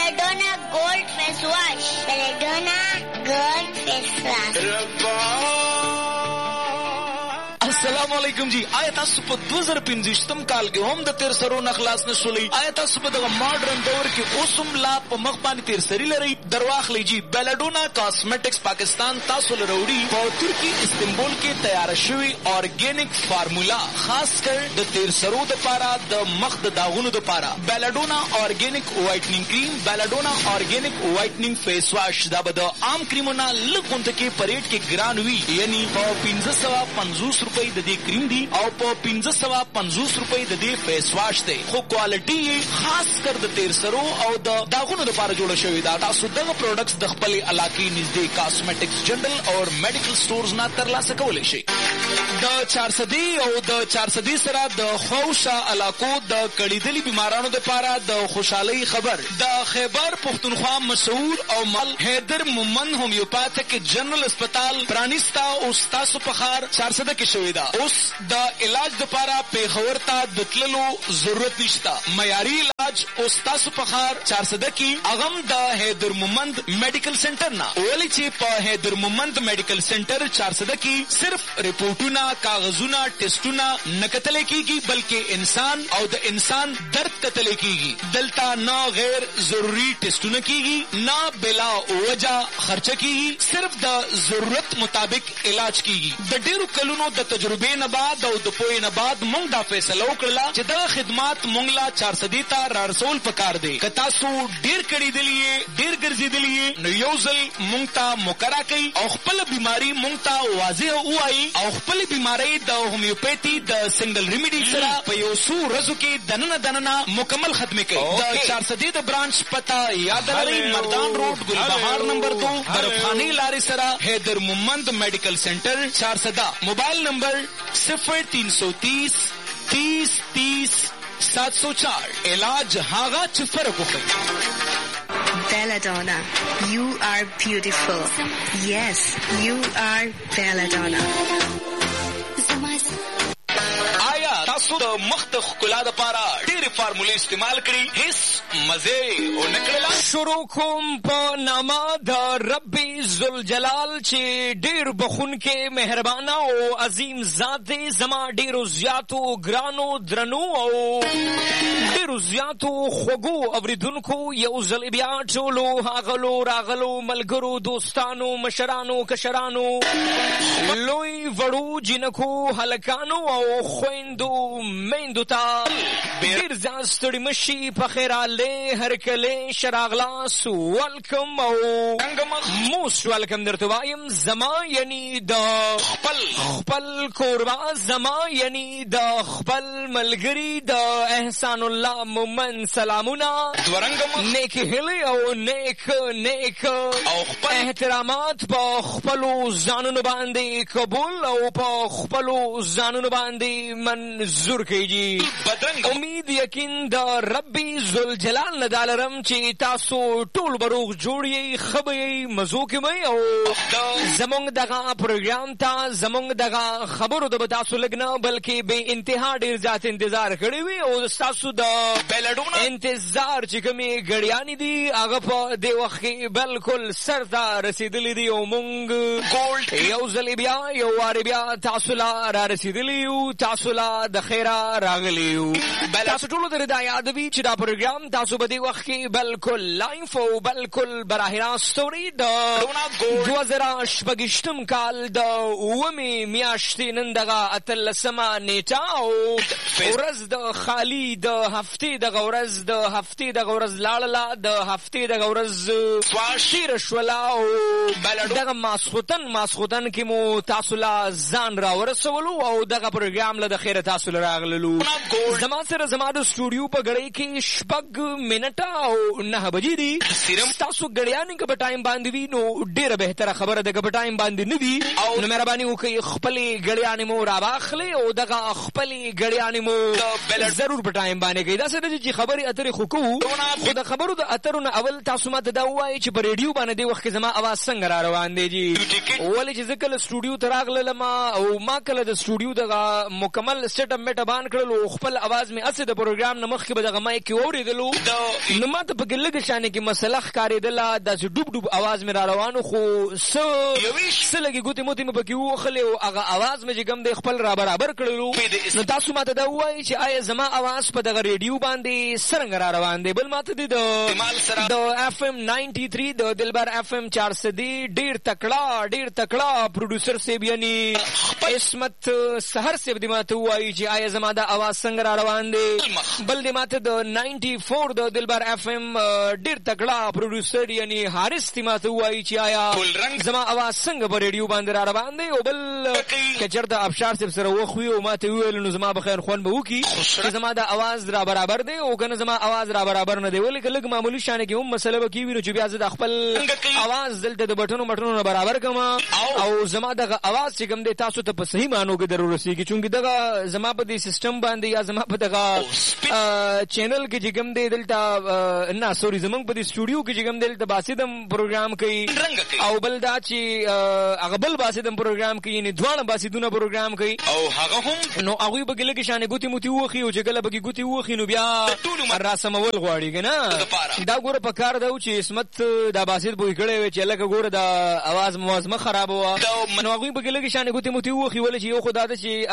Belladonna Gold Face Wash. Belladonna Gold Face Wash. السلام علیکم جی. آیا تاسو په 2015 کال کې هم د تیر سرو نه خلاص نشولئ؟ آیا تاسو په دغه ماډرن دور کې اوس هم لا په مخ باندې تیر سری لرئ؟ درواخلئ جی. بیلاډونا کاسمیټکس پاکستان تاسو له راوړي په ترکی استنبول کې تیار شوی اورګینیک فارمولا خاص کر د تیر سرو دپاره د مخ د داغونو دپاره. بیلاډونا اورګینیک وایټنینګ کریم، بیلاډونا اورګینیک وایټنینګ فیس واش. دا به د عام کریمونه لږ غونډه کې په ریټ کې ګران وي، یعنی په 1550 روپۍ د دې کریم دی او په 1550 روپۍ د دې فیس واش دی، خو کوالټي خاص کر د تیر سرو او د داغونو لپاره جوړه شوې ده. تاسو دغه پروډکټس د خپلې علاقې نږدې کاسمیټکس جنرل او میډیکل سټورز نه ترلاسه کولی شئ. د چارصدي او د چارصدي سره د خوشا علاقو د کړیدلي بیمارانو لپاره د خوشحالۍ خبر. د خیبر پښتونخوا مشهور او مال حیدر مومن هومیوپاتیک جنرل اسپتال پرانیستا او تاسو په ښار چارصده کې شوې ده. اوس د علاج دپاره پیښور ته د تللو ضرورت نشته. معیاري علاج اوس تاسو په ښار چارصده کې هغه د حیدر مومند میډیکل سنټر نه. ولې چې په حیدر مومند میډیکل سنټر چارصده کې صرف ریپورټونه، کاغذونه، ټیسټونه نه کتلی کېږي، بلکې انسان او د انسان درد کتلی کېږي. دلته نه غیر ضروري ټیسټونه کېږي، نه بلا وجه خرچه کېږي، صرف د ضرورت مطابق علاج کېږي. د ډېرو کلونو د تجربې نه بعد او د پوهې نه بعد مونږ دا فیصله وکړله چې دغه خدمات مونږ لا چارصدي ته رارسول پکار دی. که تاسو ډېر کړېدلي یې، ډېر ګرځېدلي یې، نو یو ځل مونږ ته مقرره کوئ او خپله بیماري مونږ ته واضح ووایي او خپلې بیمارۍ د هومیوپیتي د سنګل ریمیډي سره په یو څو ورځو کې دننه مکمل ختمې کوي. د چارصدي د برانچ پته یاد لرئ، مردان روډ، ګلبهار نمبر 2، برفخانې لارې سره، حیدر مومند میډیکل سنټر چارصده. موبایل نمبر 0330 30 30 704. علاج هاغه چې فرق وکړي. Belladonna, you are beautiful. Yes, you are Belladonna. آیا تاسو د مخ د ښکلا دپاره ډېرې فارمولې استعمال کړي، هیڅ مزې ونه کړله؟ شروع کوم په نامه د رب ذوالجلال چې ډېر بخونکی، مهربانه او عظیم ذات دی. زما ډېرو زیاتو ګرانو، درنو او ډېرو زیاتو خوږو اورېدونکو یو ځل بیا ټولو هاغلو راغلو ملګرو، دوستانو، مشرانو، کشرانو، لوی وړو، جنکو، هلکانو او خویندو، میندو ته ډېر زیات ستړي مشي، پخیر راغلې، هرکلې، ښه راغلاست، ویلکم او موست ویلکم درته وایم. زما یعنی د خپل کوربه، زما یعنی د خپل ملګري د احسان الله مومن سلامونه، نیک هیلې او نیک او خپل احترامات په خپلو ځانونو باندې قبول او په خپلو ځانونو باندې منظور کیږي. امید یقین د ربي ذوالجلال نه دا لرم چې تاسو ټول به روغ جوړ یئ، ښه به یئ، مزو کې به یئ او زمونږ دغه پروګرام ته، زمونږ دغه خبرو ته به تاسو لږ نه بلکې بې انتها ډېر زیات انتظار کړی وي او ستاسو د انتظار چې کومې ګړیانې دي هغه په دې وخت کې بالکل سر ته رسېدلي دي او مونږ یو ځل بیا یو وارې بیا تاسو لا را رسېدلي یو، تاسو لا د خیره راغلی یو. تاسو ټولو ته دا یاد وي چې دا پروګرام تاسو په دې وخت کې بالکل لایف او بالکل براہ راست اورئ. د 2026 کال د 9 میاشتې نن دغه 18 نیټه او ورځ د خالی د هفتې دغه ورځ، د هفتې دغه ورځ لاړله، د هفتې دغه ورځ تېره شوله او دغه ماسخوتن کې مو تاسو لا ځان راورسولو او دغه پروګرام له د خیره تاسو له راغللو. زما سره زما د سټوډیو په ګړۍ کې 6 منټه او 9 بجې دي. تاسو ګړیانې که په ټایم باندې وي نو ډېره بهتره خبره ده، که په ټایم باندې نه وي نو مهرباني وکړئ خپلې ګړیانې مو راواخلئ او دغه خپلې ګړیانې مو ضرور په ټایم باندې کوئ. داسې ده چې خبرې اترې خو کوو، خو د خبرو د اترو نه اول تاسو ماته دا ووایئ چې په ریډیو باندې دې وخت کې زما اواز څنګه را روان دی جي. ولې چې زه کله سټوډیو ته راغلم او ما کله د سټوډیو دغه مکمل سیټ اپ میټابان کړلو خپل आवाज می اسه د پروګرام نمخ کې بدغه مای کې اوریدلو نو ماته په ګلګ شانه کې مسله ښکارېدله د ډوب ډوب आवाज می را روانو خو سلګي ګوتې موتې مې پکې وخلې او هغه आवाज مې چې کوم د خپل را برابر کړلو نو تاسو ماته دا وایي چې آیا زما आवाज په دغه ریډیو باندې څنګه را روان دی بل ماته د FM 93 د دلبر FM 400 ډیر تکړه پروډوسر سیب یعنی اسمت سحر سیب دی ماته وایي چې آیا زما دا आवाज څنګه را روان دی بل دی ماته د 94 د دلبر FM ډیر تکړه پروډوسر یعنی حارث دی ماته وایي چې آیا زما आवाज څنګه په ریډیو باندې را روان دی او بل کچرته ابشار سیب سره وخوي او ماته ویل نو زما بخیر خوان به وکی چې زما دا आवाज را برابر دی او کنه زما आवाज را برابر نه دی ولې کله معمولی شانه کې هم مسله به کیوي نو چې بیا زه د خپل आवाज دلته د بټونو برابر کما او زما دغه आवाज چې کوم دی تاسو ته په صحیح معنی کې ضرورت سي چې چونګې دغه زما په دې سیستم باندې یا زما په دغه چینل کې چې کوم دی دلته نه سوري زمونږ په دې سټوډیو کې چې کوم دی دلته باسیدم پروګرام کوي او بل دا چې هغه بل باسیدم پروګرام کوي یعنی دوه باسیدونه پروګرام کوي او هغه هم نو هغه به ګلګ شانه ګوتی موتی وخی او چې کله به ګوتی وخی نو بیا راسمول غواړي کنه دا ګوره په کار دا چې اسمت دا باسید بوې کړي چې لکه ګوره دا आवाज موازمه خراب و نو هغه به ګلګ شانه ګوتی موتی وخی ول چې یو خدای ته چې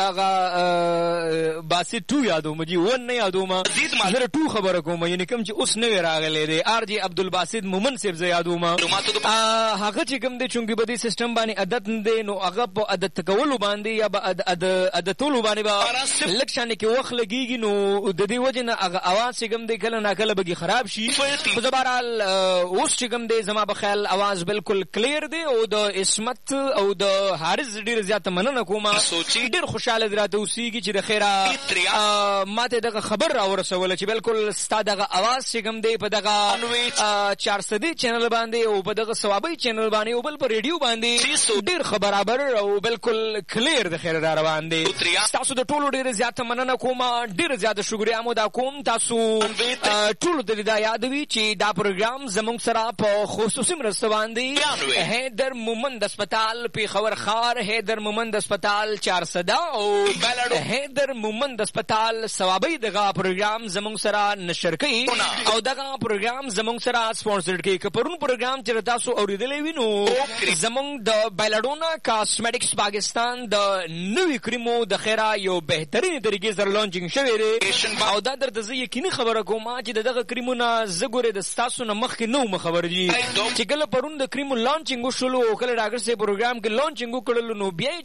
هغه باسید 2 یادو مجي ون نه یادو ما زره 2 خبره کوم یعنی کوم چې اوس نه راغلی دی ار جی عبدالباسط مومن صاحب یادو ما هغه چې کوم دی چونګي بدی سیستم باندې عادت نه نو هغه په عادت کول باندې یا عادتولو باندې با لکشانه کې وخت لګیږي نو د دې وجه نه هغه आवाज چې کوم دی کله نه کله به خراب شي په زبرال اوس چې کوم دی زما په خیال आवाज بالکل کلیر دی او د اسمت او د حارث ډیر زیات مننه کوم ډیر خوشاله دراته اوسېږي چې د خیره ماته دغه خبر را ورسول چې بالکل ستاسو دغه आवाज چې کوم دی په دغه 400 چینل باندې او په دغه ثوابي چینل باندې او بل په ریډیو باندې ډیر خبرابر او بالکل کلیر د خیر را روان دي تاسو د ټولو ډیر زیات مننه کوم ډیر زیات شکریا مو دا کوم تاسو ټولو د دا یادوي چې دا پروګرام زموږ سره په خصوصي مرسته باندې حیدر مومند هسپتال پیښور خار حیدر مومند هسپتال 400 او حیدر مومند هسپتال ثوابي دغه پروګرام زموږ سره نشر کوي او دغه پروګرام زموږ سره سپانسر کوي که پرون پروګرام چې تاسو اوریدلې وینو زموږ د بایلاډونا کاسمیټکس پاکستان د نوې کریمو د خیره یو بهترین طریقې سره لانچینګ شوی دی او دا درته زه یقیني خبره کوم چې دغه کریمونه زګوره د تاسو نه مخکې نو خبر دي چې کله پرون د کریمو لانچینګ وشلو او کله ډاکټر سي پروګرام کې لانچینګ وکړل نو بیا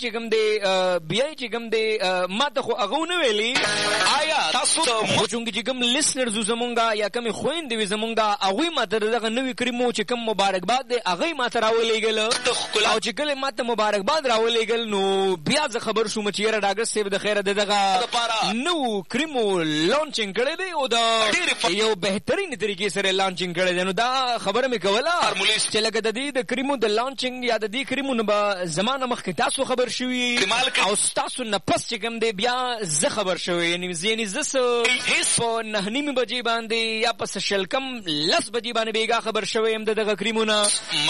چې کوم دی ماته خو هغه نه ویلي آیا تاسو چې کوم لیسنرز زمونږه یا کوم خويندې زمونږه هغه ماته دغه نوې کریمو چې کوم مبارکباد دی هغه ماته راولېګل او چې کله ماته مبارکباد راولېګل نو بیا زه خبر شوم چې یاره ډاکټر صاحب د خیره دغه نو کریمو لانچینګ کړی دی او دا یو بهترین طریقې سره لانچینګ کړی دی نو دا خبره مې کوله چې لکه د دې د کریمو د لانچینګ یا د دې کریمو نه به زمانه مخکې تاسو خبر شوي او تاسو نه پس چې کوم دی بیا زه خبر شوی یعنی زه په 9:30 بجې باندې یا په شلکم 10 بجې باندې بیګا خبر شوی يم دغه کریمونه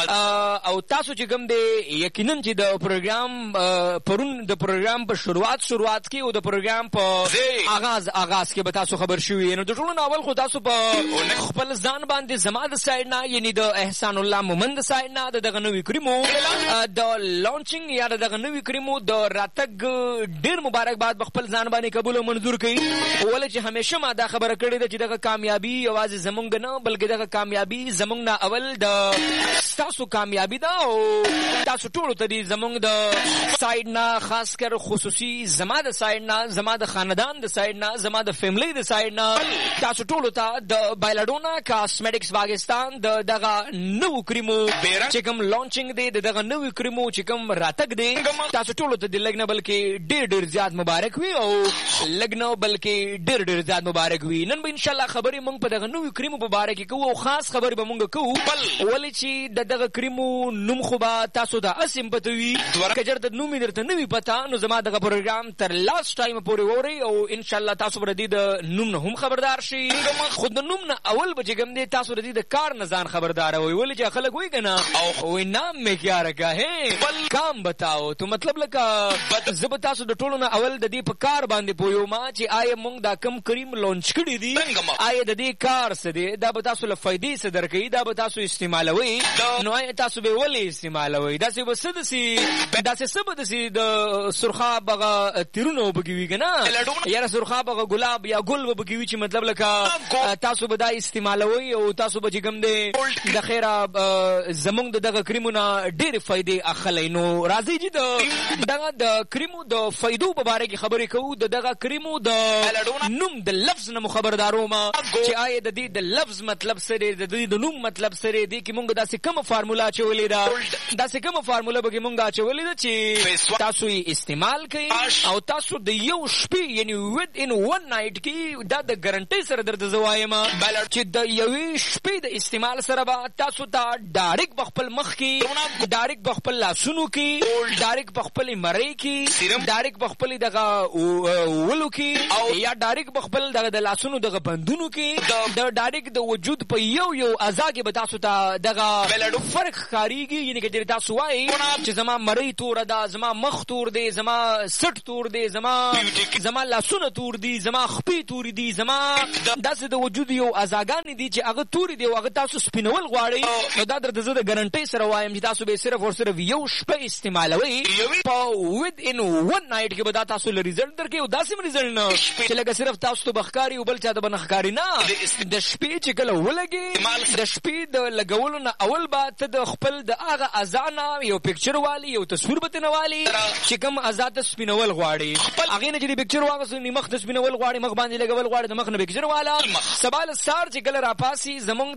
او تاسو چې کوم دی یقینا چې د پروګرام پرون د پروګرام په شروعات کې او د پروګرام په آغاز کې به تاسو خبر شوی نو د ټولو اول خو تاسو په خپل ځان باندې زما د سایډ نه یعنی د احسان الله مومند سایډ نه دغه نوې کریمو د لانچینګ یا دغه نوې کریمو د راتګ ډیر مبارکباد خپل ځان باندې قبول او منزور کړي ولې چې همیشه ما دا خبره کړې ده چې دغه کامیابی आवाज زمونږ نه بلکې دغه کامیابی زمونږ نه اول د تاسو کامیابی ده او تاسو ټول ته دي زمونږ د سایډ نه خاص کر خصوصي زما د سایډ نه زما د خاندان د سایډ نه زما د فیملی د سایډ نه تاسو ټول ته د بایلاډونا کاسمیټکس پاکستان دغه نو کریمو چې کوم لانچینګ دی دغه نو کریمو چې کوم راتګ دی تاسو ټول ته د لګنه بلکې ډیر زیات مبارک وي او لګنه بلکې ډیر زیات مبارک وي نن به ان شاء الله خبرې مونږ په دغه نو کریمو مبارک کوو او خاص خبرې به مونږ کوو ولې چې دغه کریمو نوم خو به تاسو د اسیم پتوي کجر د نوم درته نوې پتا نو زما دغه پروګرام تر لاست ټایم پورې ووري او ان شاء الله تاسو بر دې د نوم نه هم خبردار شي خود د نوم نه اول به کوم دې تاسو ر دې د کار نه ځان خبردار وي ولې چې خلک وي کنه او نام مې کیا رکھا ہے بل کام بتاؤ تو مطلب لکه زب تاسو د ټولو نه اول د دې په کار باندې پویو ما چې آیا مونږ دا کم کریم لانچ کړی دي آیا د دې کار څه دی دا به تاسو له فائدې څه درکوي دا به تاسو استعمالوي نو آیا تاسو به ولې استعمالوي داسې به څه څه به داسې د سرخاب هغه تیرونه به کېږي که نه یاره سرخاب هغه ګلاب یا ګل به کېږي چې مطلب لکه تاسو به دا استعمالوي او تاسو به چې کوم دی د خیره زمونږ دغه کریمونه ډېرې فائدې اخلئ نو راځئ چې دغه د کریمو د فائدو په باره کې خبرې کوو د دغه کریمو د نوم د لفظ نه مو خبردارو ما چې آیا د دې د لفظ مطلب څه دی د دې د نوم مطلب څه دی دې کې مونږ داسې کومه فارموله اچولې ده داسې کومه فارموله به کې مونږ اچولې ده چې تاسو یې استعمال کوئ او تاسو د یو شپې یعنی ود ان ون نایټ کې دا د ګارنټۍ سره درته زه وایم چې د یوې شپې د استعمال سره به تاسو ته ډایرکټ په خپل مخ کې ډایرکټ په خپل لاسونو کې ډایرکټ په خپل مرۍ کې ډایرکټ په خپل دغه ولو کې یا ډایرکټ په خپل دغه د لاسونو دغه بندونو کې د ډایرکټ د وجود په یو اعضا کې به تاسو ته دغه فرق ښکارېږي یعنې که تاسو وایي چې زما مرۍ توره ده زما مخ تور دی زما سټ تور دی زما لاسونه تور دي زما خپې تورې دي زما داسې د وجود یو اعضاګانې دي چې هغه تورې دي او هغه تاسو سپینول غواړئ نو دا درته زه د ګارنټۍ سره وایم چې تاسو به صرف او صرف یو شپه استعمالوئ په ود ان ون نایټ کې به دا تاسو له ریزلټ درکوي او داسې هم ریزلټ نه چې لکه صرف تاسو ته به ښکاري او بل چا ته به نه ښکاري نه د شپې چې کله ولګې د شپې د لګولو نه اول به ته د خپل د هغه اعضا نه یو پکچر والي یو تصویر به ترې نه والي چې کوم اعضا ته سپینول غواړي هغې نه چې د پکچر واغستو مخ ته سپینول غواړي مخ باندې لګول غواړي د مخ نه پکچر والا سبا له سهار چې کله راپاسي زمونږ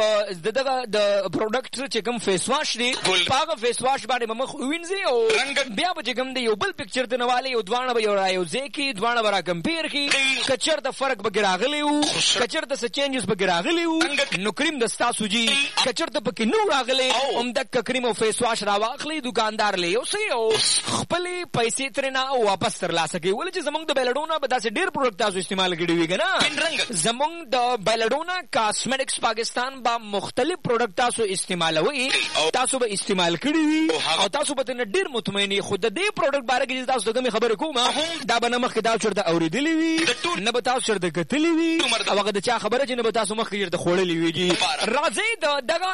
دغه د پروډکټ چې کوم فیس واش دی په هغه فیس واش باندې به مخ ووینځي او بیا به چې کوم دی یو بل پکچر ته نه والي او دواړه به یو رایوځای کړي دواړه به راکمپیر کړي که چېرته فرق به کې راغلی وو که چېرته څه چینجز به کې راغلی وو نو کریم د ستاسو جي که چېرته پکې نه راغلی همدغه کریم او فیس واش راواخلئ دوکاندار له یوسئ او خپلې پیسې ترېنه واپس ترلاسه کوي ولې چې زمونږ د بیلډونا به داسې ډېر پروډکټ تاسو استعمال کړي وي که نه زمونږ د بیلډونا کاسمیټکس پاکستان به مختلف پروډکټ تاسو استعمالوئ تاسو به استعمال کړي وي او تاسو به ترنه ډېر مطمئن یې خو د دې پروډکټ باره کې چې تاسو ته کومې خبرې کوم دا به نه مخکې تاسو چېرته اورېدلې وي نه به تاسو چېرته کتلې وي او هغه د چا خبره چې نه به تاسو مخکې چېرته خوړلې وي جي راځئ دغه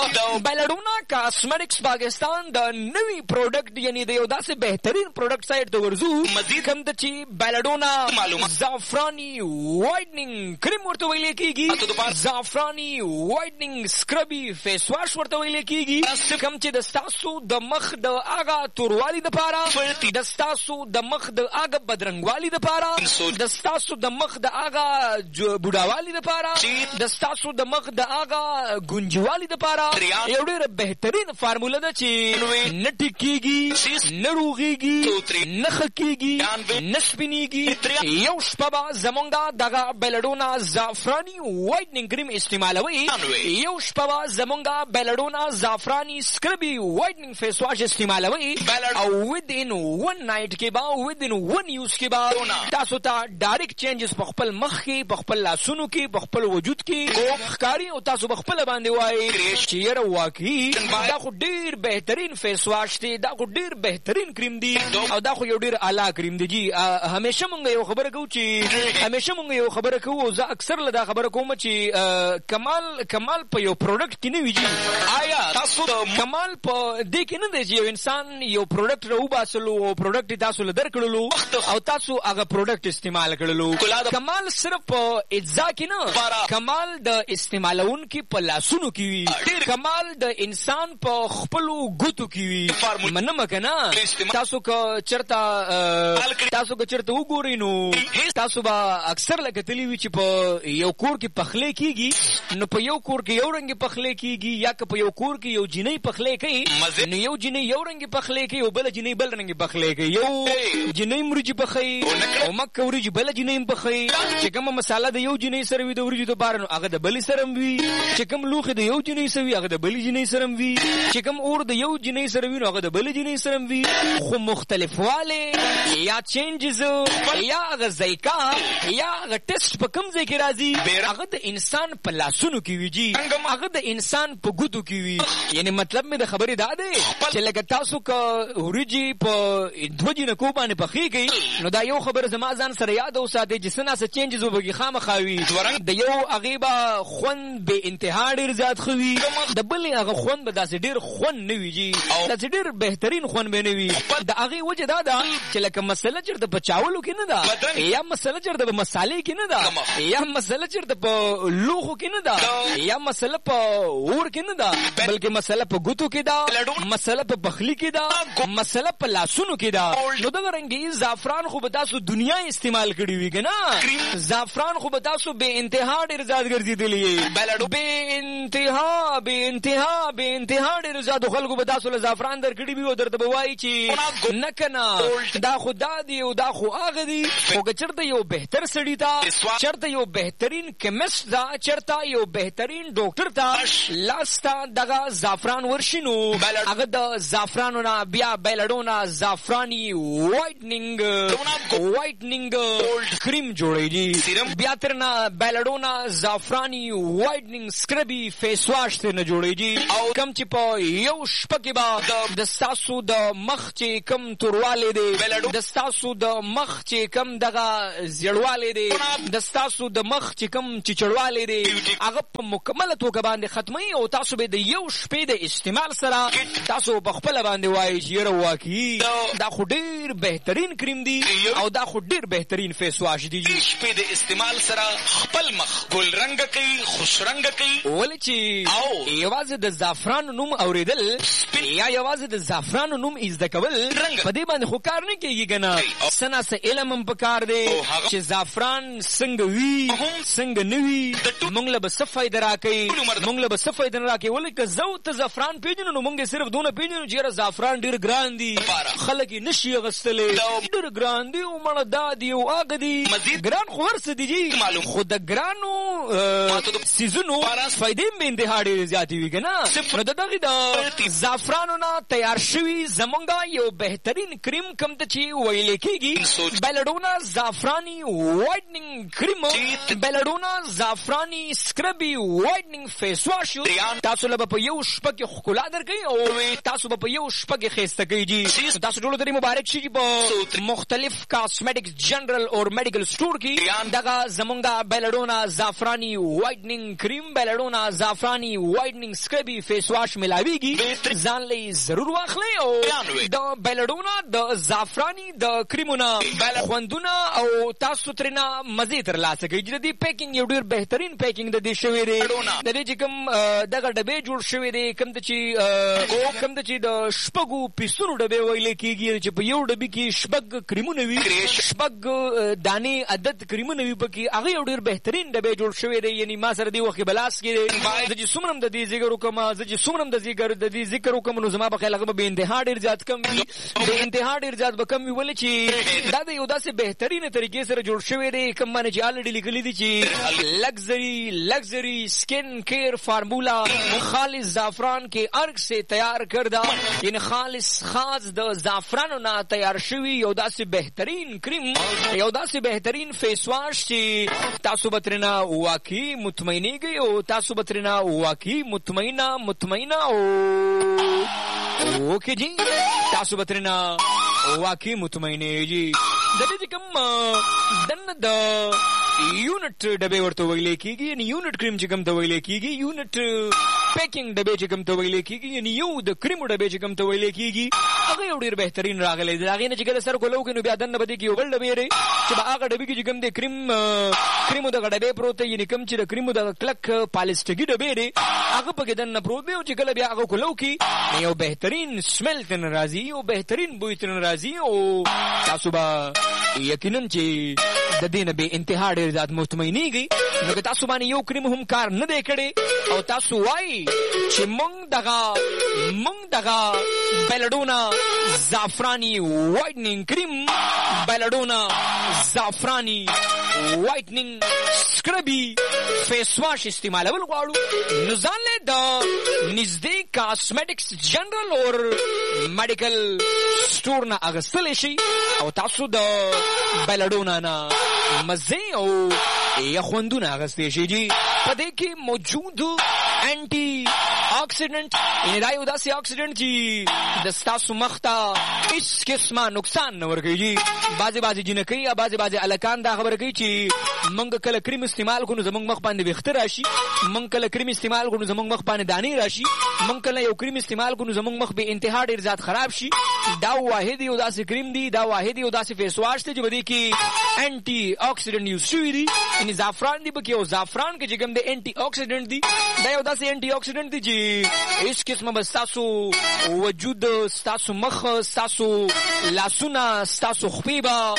د بیلډونا کاسمیټکس پاکستان د نوي پروډکټ یعنې د یو داسې بهترین پروډکټ سایټ ته ورځو کوم ته چې بیلډونا زعفراني وایټنینګ کریم ورته ویلې کېږي زعفراني وایټنینګ سکربي فیس واش ورته ویلې کېږي کوم چې د ستاسو د مخ د هغه توروالي دپاره د ستاسو د مخ د هغه بدرنګوالي دپاره د ستاسو د مخ د هغه بوډاوالي دپاره د ستاسو د مخ د هغه ګونجوالي دپاره یو ډېره بهترین فارموله ده چې نه ټیکېږي نه روغېږي نه ښه کېږي نه سپینېږي یو شپه به زمونږ دغه بیلډونا زعفراني وایټنینګ کریم استعمالوئ یو شپه به زمونږ بیلډونا زعفراني سکربي وایټنینګ فیس واش استعمالوئ او ود ان ون نایټ کې به ود ان ون یوز کې به تاسو ته ډایرکټ چینجز په خپل مخ کې په خپل لاسونو کې په خپل وجود کې ښکاري او تاسو به خپله باندې وایي چې یاره واقعي دا خو ډېر بهترین فیس واش دی دا خو ډېر بهترین کریم دی او دا خو یو ډېر اعلی کریم دی جي همیشه مونږ یو خبره کوو زه اکثر له دا خبره کوم چې کمال په یو پروډکټ کې نه وي جي آیا تاسو کمال په دې کې نه دی چې یو انسان یو پروډکټ راوباسلو او پروډکټ تاسو له درکړلو او تاسو هغه پروډکټ استعمال کړلو کمال صرف په اجزا کې نه کمال د استعمالونکي په لاسونو کې وي کمال د انسان په خپلو ګوتو کې وي منمه که نه تاسو که چېرته وګورئ نو تاسو به اکثر لکه تلي وي چې په یو کور کې پخلی کېږي نو په یو کور کې یو رنګې پخلی کېږي یا که په یو کور کې یو جینۍ پخلی کوي نو یو جینۍ یو رنګې پخلی کوي او بله جینۍ بل رنګې پخلی کوي یو جینۍ وریجې پخوي او مکه وریجې بله جینۍ هم پخوي چې کومه مساله د یو جینۍ سره وي د وریجو دپاره نو هغه د بلې سره هم وي چې کوم لوښې د یو جینۍ سره وي هغه د بلې جینۍ سره هم وي چې کوم اور د یو جنۍ سره وي نو هغه د بل جنۍ سره وي خو مختلفواله یا چینجز یا هغه ذایقه یا هغه ټیسټ په کوم ځای کې راځي هغه د انسان په لاسونو کې وي جی هغه د انسان په ګوتو کې وي یعنی مطلب مې د خبرې دا دی چې لکه تاسو که وریجې په دوه جنکو باندې پخېږي نو دا یو خبره زما ځان سره یاد وساتئ چې څه ناڅه چینجز وبهګي خامخا وي د یو هغې به خوند بې انتها ډېر زیات ښه وي د بلې هغه خوند به داسې ډېر خوند نه وي جي داسې ډېر بهترین خوند به نه وي د هغې وجه دا ده چې لکه مسله چېرته په چاولو کې نه ده یا مسله چېرته په مسالې کې نه ده یا مسله چېرته په لوښو کې نه ده یا مسله په اور کې نه ده بلکې مسله په ګوتو کې ده مسله په پخلي کې ده مسله په لاسونو کې ده نو دغه رنګې زعفران خو به تاسو دنیا استعمال کړي وي که نه زعفران خو به تاسو بې انتها ډېر زیات ګرځېدلي بې انتها ډېر زیاتو خلکو به تاسو له زعفران درکړي وي او درته به وایي چې نه که نه دا خو دا دی او دا خو هغه دي خو که چېرته یو بهتر سړي ته چېرته یو بهترین کیمسټ ته چېرته یو بهترین ډاکټر ته لاس ته دغه زعفران ورشي نو هغه د زعفرانو نه بیا بیلډونا زعفراني وایټنینګ کریم جوړېږي بیا ترنه بیلډونا زعفراني وایټنینګ سکربي فیس واش ترنه جوړېږي او کم چې په یو شپه کې به د ستاسو د مخ چې کم توروالی دی د ستاسو د مخ چې کم دغه زیړوالی دی د ستاسو د مخ چې کم چچړوالی دی هغه په مکمله توګه باندې ختموي او تاسو به د یو شپې د استعمال سره تاسو په خپله باندې وایي چې یاره واقعي دا خو ډېر بهترین کریم دی او دا خو ډېر بهترین فیس واش دی شپې د استعمال سره خپل مخ ګل رنګه کوي خوش رنګه کوي ولې چې یوازې د زعفران نوم اورېدل یا یوازې د زعفران نوم زده کول په دې باندې خو کار نه کېږي که نه څه ناڅه علم هم پکار دی چې زعفران څنګه وي څنګه نه وي موږ له به څه فایده راکوي موږ له به څه فایده نه راکوي ولې که زه ته زعفران پېژنو نو موږ یې صرف دونه پېژنو چې یاره زعفران ډېر ګران دي خلک یې نه شي اخیستلی ډېر ګران دي او مړه دا دي او هغه دي ګران خو هر څه دي جي خو د ګرانو څیزونو فایدې هم بې انتها ډېرې زیاتې وي که نه نو د دغې د زعفرانو نه تیار شوي زمونږ یو بهترین کریم کوم ته چې ویلی کېږي بیلډونا زعفراني وایټنینګ کریم بیلډونا زعفراني سکربي وایټنینګ فیس واش تاسو له به په یو شپه کې ښکلا درکوي او تاسو به په یو شپه کې ښایسته کوي جي تاسو ټولو ته مبارک شي په مختلف کاسمیټکس جنرل اور میډیکل سټور کې دغه زمونږ بیلډونا زعفراني وایټنینګ کریم بیلډونا زعفراني وایټنینګ سکربي فیس واش ملاویږي ځان له ضرور واخلئ او د بیلډونا د زعفراني د کریمونه خوندونه او تاسو ترېنه مزې ترلاسه کوئ چې د دې پیکینګ یو ډېر بهترین پیکینګ د دې شوی دی د دې چې کوم دغه ډبې جوړ شوی دی کوم ته چې د شپږو پیسونو ډبې ویلی کېږي چې په یو ډبې کې شپږ کریمونه وي شپږ دانې عدد کریمونه وي پکې هغه یو ډېر بهترین ډبې جوړ شوی دی یعنې ما سره دې وخت کې بلاس کې دی زه چې څومره د دې ذکر وکړم زه چې څومره د دې ذکر وکړم نو زما په خیال هغه به بې انتها ډېر زیات کم وي بې انتها ډېر زیات به کم وي ولې چې دا د یو داسې بهترینه طریقې سره جوړ شوی دی کوم باندې چې الریډي لیکلي دي چې لگزری स्किन केयर फार्मूला खालिस जाफरान के अर्क से तैयार करदा इन खालिस खास द जाफरान ना तैयार शुवी योदा से बेहतरीन क्रीम योदा से बेहतरीन फेस वॉश ची तासु बतरना वाकी मुतमईनी गई ओ तासु बतरना वाकी मुतमईना ओ ओके जी तासु बतरना वाकी मुतमईनी जी दटे कम दन द यूनिट डबे ورته ویلې کېږي یعنی یونټ کریم چې کوم ته ویلې کېږي یونټ پیکینګ ډبې چې کوم ته ویلې کېږي یعنی یو د کریمو ډبې چې کوم ته ویلې کېږي هغه یو ډېر بهترین راغلی دی هغې نه چې کله سر کولو کړي نو بیا دننه به دې کې یو بل ډبې دی چې به هغه ډبې کې چې کوم دی کریمو دغه ډبې پروت دی یعنی کوم چې د کریمو دغه کلک پالسټکي ډبې دی هغه پکې دننه پروت دی او چې کله بیا هغه کولو کړي یو بهترین سمیل ترنه راځي یو بهترین بوی ترنه راځي او تاسو به یقینا چې د دې نه بې انتها ډېر زیات مطمئنېږئ نو که تاسو باندې یو کریم هم کار نه دی کړی او تاسو وایي چې موږ دغه بیلډونا زعفراني وایټنینګ کریم بیلډونا زعفراني وایټنینګ سکربي فیس واش استعمالول غواړو نو ځان له د نږدې کاسمیټکس جنرال اور میډیکل سٹور نه اغستلی شي او تاسو د بیلډونا نه مزې او یا خوندونه اغستی شي جی. په دې کې موجود انټي اکسیډنټ یعنی دا یو داسې اکسیډنټ چې د ستاسو مخ ته هیڅ قسمه نقصان نه ورکوي جی. بعضې جنکۍ یا بعضې هلکان دا خبره کوي چې موږ کله کریم استعمال کړو زموږ مخ باندې ویښته راشي، موږ کله کریم استعمال کړو زموږ مخ باندې دانې راشي، موږ کله یو کریم استعمال کړو زموږ مخ به انتها ډېر زیات خراب شي. دا واحد یو داسې کریم دی، دا واحد یو داسې فیس واش دی چې په دې کې انټي اکسیډنټ یوز شوي دي. یعنې زعفران دی پکې او زعفران کې چې کوم دی انټي اکسیډنټ دی، دا یو داسې انټي اکسیډنټ دی چې هیڅ قسمه به ستاسو وجود، ستاسو مخ، ستاسو لاسونه، ستاسو خپې به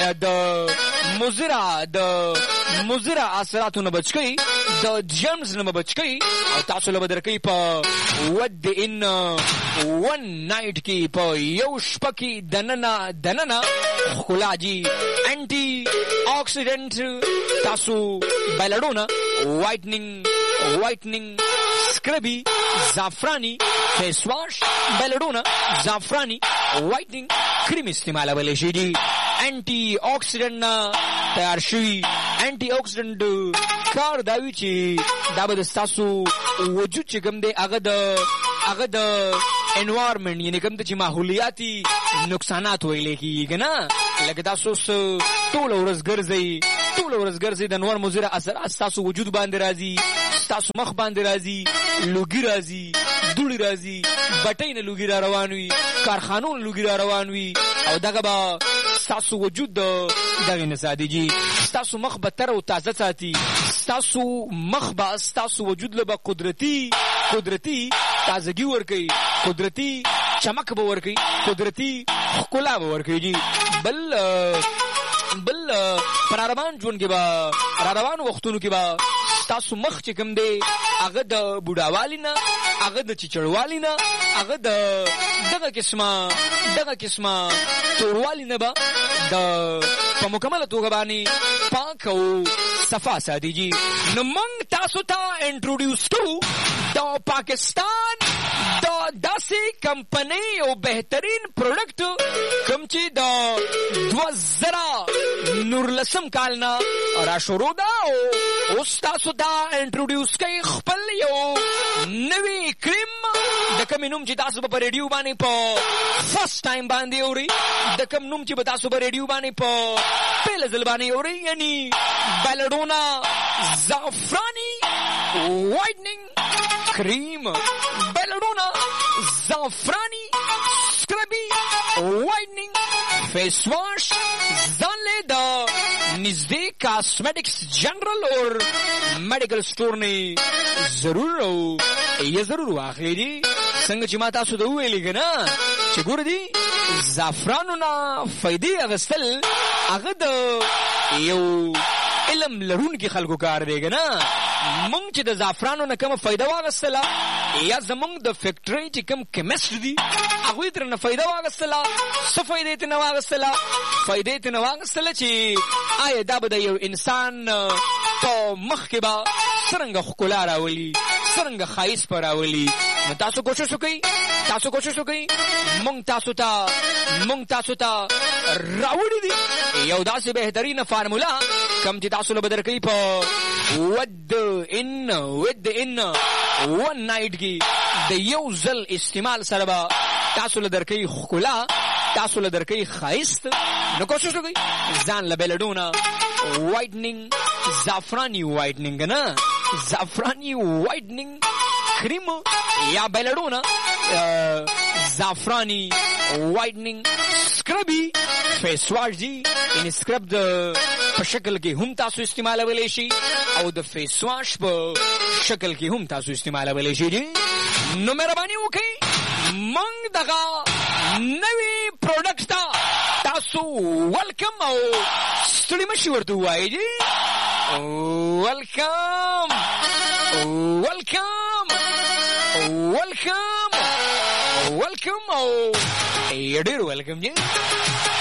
د مضره اثراتو نه بچ کوي، د جرمز نه بچ کوي او تاسو له به درکوي په ود ان ون نایټ کې په یو شپه کې دننه ښکلا جي. انټي اکسیډنټ تاسو بیلډونا وایټنینګ سکربي زعفرانی فیس واش بیلډونا زعفرانی وایټنینګ کریم استعمالولی شي دي. انټي اکسیډنټ نه تیار شوي انټي اکسیډنټ کار دا وي چې دا به د ستاسو وجود چې کوم دی هغه د انوایرمنټ یعنې کوم ته چې ماحولیاتي نقصانات ویلی کېږي که نه، لکه تاسو ټوله ورځ ګرځئ د نور مضره اثرات ستاسو وجود باندې راځي، ستاسو مخ باندې راځي، لوګي راځي، دوړې راځي، بټۍ نه لوګي را روان وي، کارخانو نه لوګي را روان وي او دغه به ستاسو وجود دغې نه ساتي جي. ستاسو مخ به تر او تازه ساتي، ستاسو مخ به ستاسو وجود له به قدرتي تازگی ورکوي، قدرتي چمک به ورکوي، قدرتي ښکلا به ورکوي جي. بل پر روان ژوند کې به روانو وختونو کې به ستاسو مخ چې کوم دی هغه د بوډاوالي نه، هغه د چچړوالي نه، هغه د دغه قسمه توروالي نه به په مکمله توګه باندې پاک او صفا ساتي جي. نو موږ تاسو ته انټروډیوس کوو د پاکستان د داسې کمپنۍ او بهترین پروډکټ کوم چې د 2019 کال نه را شروع ده او اوس تاسو ته انټروډیوس کوي خپل یو نوی کریم د کوم نوم چې تاسو په ریډیو باندې په فرست ټایم باندې اورئ، د کوم نوم چې تاسو په ریډیو باندې په پیل ځل باندې اورئ، یعنی بیلډونا زعفرانی وایټنینګ کریم، بیلډونا زعفرانی سکربی وایټنینګ فیس واش. ځان له د نږدې کاسمیټکس جنرال اور میډیکل سٹور نه ضرور واخلئ دي. څنګه چې ما تاسو ته وویلې که نه چې ګوره دي زعفرانو نه فایدې اخیستل هغه د یو علم لرونکي خلکو کار دی که نه. مونږ چې د زعفرانو نه کومه فایده واخیستله یا زمونږ د فیکټرۍ چې کوم کیمسټ دي هغوی ترې نه فایده واخیستله. څه فایدې ترې نه واخیستله؟ فایدې ترې نه واخیستله چې آیا دا به د یو انسان په مخ کې به څرنګه ښکلا راولي، څرنګه ښایست به راولي. نو تاسو کوشش وکئ مونږ تاسو ته راوړي دي یو داسې بهترینه فارمولا کوم چې تاسو له به درکوي په ود ان ون نایټ کې د یو ځل استعمال سره به تاسو له درکوي ښکلا، تاسو له درکوي ښایست. نو کوشش وکئ ځان له بیلډونا وایټنینګ زعفرانی وایټنینګ نه زعفرانی وایټنینګ کریم یا بیلډونا زعفرانی وایټنینګ سکربی فیس واش دی. یعنی سکرب د په شکل کې هم تاسو استعمالولی شي او د فیس واش په شکل کې هم تاسو استعمالولی شي دي. نو مهرباني وکړئ موږ دغه نوی پروډکټ ته تاسو ویلکم او ستړي مشي ورته ووایئ دي. ویلکم او ډېر ویلکم جی.